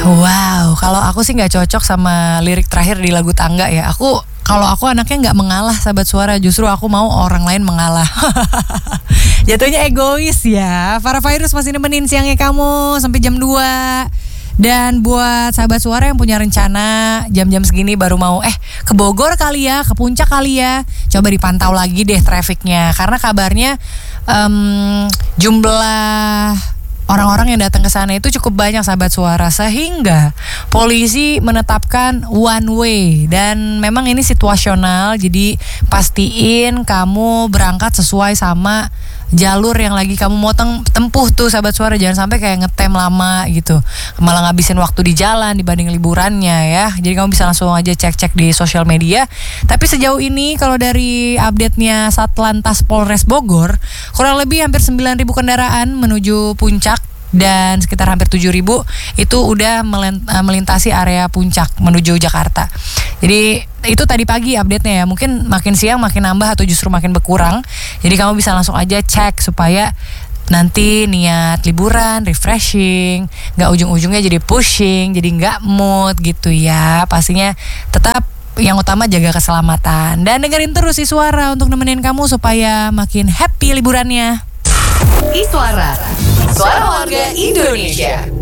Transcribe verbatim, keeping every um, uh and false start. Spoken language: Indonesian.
Wow, kalau aku sih nggak cocok sama lirik terakhir di lagu Tangga ya. Aku kalau aku anaknya nggak mengalah sahabat suara, justru aku mau orang lain mengalah. Jatuhnya egois ya. Farah Virus masih nemenin siangnya kamu sampai jam dua. Dan buat sahabat suara yang punya rencana jam-jam segini baru mau eh ke Bogor kali ya, ke puncak kali ya, coba dipantau lagi deh trafiknya. Karena kabarnya um, jumlah orang-orang yang datang ke sana itu cukup banyak sahabat suara, sehingga polisi menetapkan one way. Dan memang ini situasional, jadi pastiin kamu berangkat sesuai sama jalur yang lagi kamu mau tempuh tuh sahabat suara. Jangan sampai kayak ngetem lama gitu, malah ngabisin waktu di jalan dibanding liburannya ya. Jadi kamu bisa langsung aja cek-cek di sosial media. Tapi sejauh ini kalau dari update-nya Satlantas Polres Bogor, kurang lebih hampir sembilan ribu kendaraan menuju puncak, dan sekitar hampir tujuh ribu itu udah melintasi area puncak menuju Jakarta. Jadi itu tadi pagi update-nya ya. Mungkin makin siang makin nambah atau justru makin berkurang. Jadi kamu bisa langsung aja cek supaya nanti niat liburan, refreshing, gak ujung-ujungnya jadi pushing, jadi gak mood gitu ya. Pastinya tetap yang utama jaga keselamatan. Dan dengerin terus Iswara untuk nemenin kamu supaya makin happy liburannya. Iswara, suara warga Indonesia.